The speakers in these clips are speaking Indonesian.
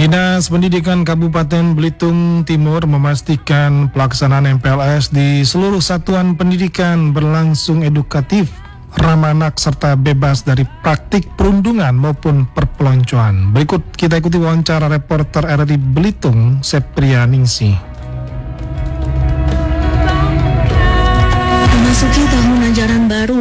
Dinas Pendidikan Kabupaten Belitung Timur memastikan pelaksanaan MPLS di seluruh satuan pendidikan berlangsung edukatif, ramah anak, serta bebas dari praktik perundungan maupun perpeloncoan. Berikut kita ikuti wawancara reporter RRI Belitung, Septrianingsih. Memasuki tahun ajaran baru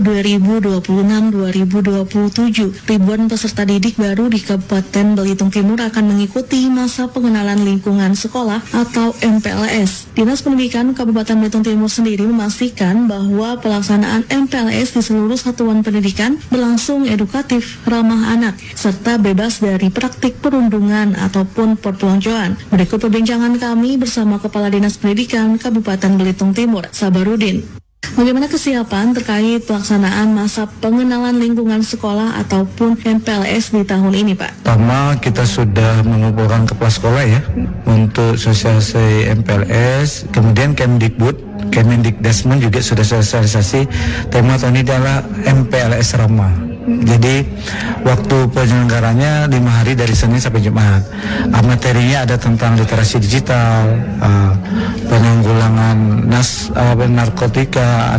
2026-2027, ribuan peserta didik baru di Kabupaten Belitung Timur akan mengikuti masa pengenalan lingkungan sekolah atau MPLS. Dinas Pendidikan Kabupaten Belitung Timur sendiri memastikan bahwa pelaksanaan MPLS di seluruh satuan pendidikan berlangsung edukatif, ramah anak, serta bebas dari praktik perundungan ataupun perpeloncoan. Berikut perbincangan kami bersama Kepala Dinas Pendidikan Kabupaten Belitung Timur, Sabarudin. Bagaimana kesiapan terkait pelaksanaan masa pengenalan lingkungan sekolah ataupun MPLS di tahun ini, Pak? Pertama, kita sudah mengumpulkan kepala sekolah ya untuk sosialisasi MPLS. Kemudian Kemendikbud juga sudah sosialisasi. Tema tahun ini adalah MPLS ramah. Jadi waktu penyelenggaranya 5 hari dari Senin sampai Jumat. Materinya ada tentang literasi digital, penanggulangan narkotika,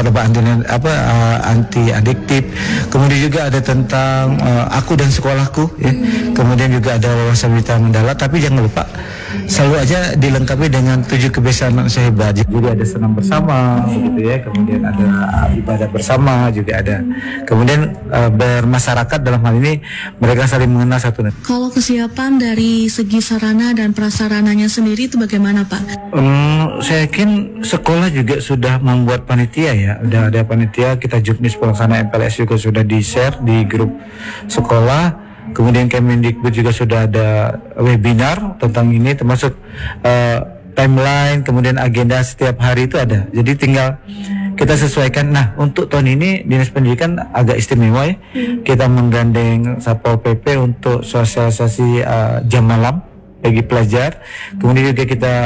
anti adiktif. Kemudian juga ada tentang aku dan sekolahku. Ya. Kemudian juga ada wawasan Wita Mandala. Tapi jangan lupa selalu aja dilengkapi dengan 7 kebiasaan manusia hebat. Jadi ada senam bersama, gitu ya. Kemudian ada ibadah bersama juga ada. Kemudian bermasyarakat dalam hal ini mereka saling mengenal satu. Kalau kesiapan dari segi sarana dan prasarananya sendiri itu bagaimana, Pak? Saya yakin sekolah juga sudah membuat panitia ya. Udah ada panitia, kita juknis pelaksana MPLS juga sudah di-share di grup sekolah. Kemudian Kemendikbud juga sudah ada webinar tentang ini, termasuk timeline, kemudian agenda setiap hari itu ada. Jadi tinggal kita sesuaikan. Nah, untuk tahun ini Dinas Pendidikan agak istimewa ya. Kita menggandeng Satpol PP untuk sosialisasi jam malam bagi pelajar. Kemudian juga kita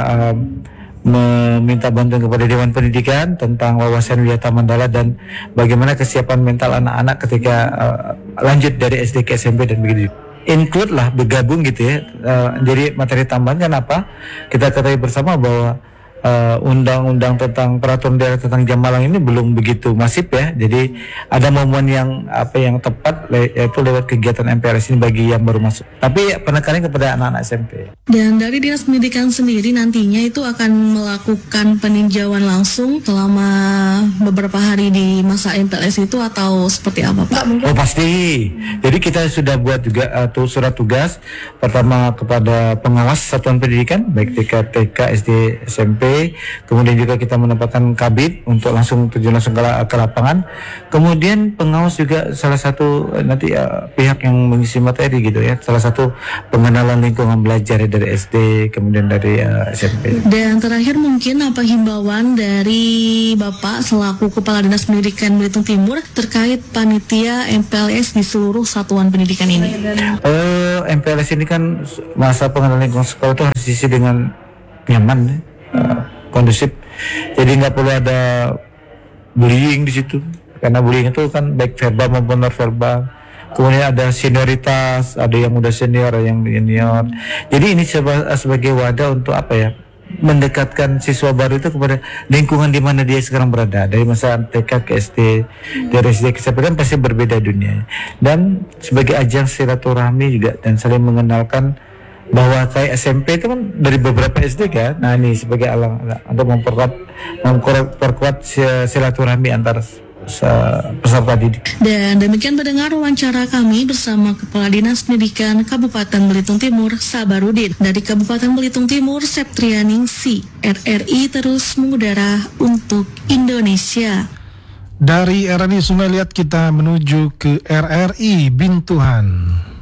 meminta bantuan kepada Dewan Pendidikan tentang wawasan Wita Mandala dan bagaimana kesiapan mental anak-anak ketika lanjut dari SD ke SMP dan begitu. Include lah, bergabung gitu ya. Jadi materi tambahan kan apa? Kita ketahui bersama bahwa undang-undang tentang peraturan daerah tentang jam malam ini belum begitu masif ya. Jadi ada momen yang tepat yaitu lewat kegiatan MPLS ini bagi yang baru masuk. Tapi penekanannya kepada anak-anak SMP. Dan dari Dinas Pendidikan sendiri nantinya itu akan melakukan peninjauan langsung selama beberapa hari di masa MPLS itu atau seperti apa, Pak? Oh pasti. Jadi kita sudah buat juga surat tugas pertama kepada pengawas satuan pendidikan baik TK, SD, SMP. Kemudian juga kita menempatkan kabid untuk terjun langsung ke lapangan. Kemudian pengawas juga salah satu nanti pihak yang mengisi materi gitu ya. Salah satu pengenalan lingkungan belajar dari SD, kemudian dari SMP. Dan terakhir mungkin apa himbauan dari Bapak selaku Kepala Dinas Pendidikan Belitung Timur terkait panitia MPLS di seluruh satuan pendidikan ini? MPLS ini kan masa pengenalan lingkungan sekolah itu harus diisi dengan nyaman, kondusif. Jadi nggak perlu ada bullying di situ, karena bullying itu kan baik verbal maupun non verbal. Kemudian ada senioritas, ada yang udah senior, ada yang junior. Jadi ini sebagai wadah untuk mendekatkan siswa baru itu kepada lingkungan di mana dia sekarang berada. Dari masa TK ke SD, dari SD ke SMP kan pasti berbeda dunia. Dan sebagai ajang silaturahmi juga dan saling mengenalkan bahwa kayak SMP itu kan dari beberapa SD kan. Nah ini sebagai alang untuk memperkuat silaturahmi antar peserta didik. Dan demikian pendengar wawancara kami bersama Kepala Dinas Pendidikan Kabupaten Belitung Timur, Sabarudin. Dari Kabupaten Belitung Timur, Septrianingsih, RRI terus mengudara untuk Indonesia. Dari RRI Sungai Liat kita menuju ke RRI Bintuhan.